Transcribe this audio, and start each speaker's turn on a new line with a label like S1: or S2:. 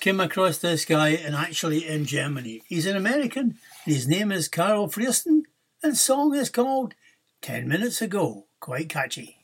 S1: came across this guy and actually in Germany. He's an American. His name is Carl Friersten, and the song is called 10 Minutes Ago. Quite catchy.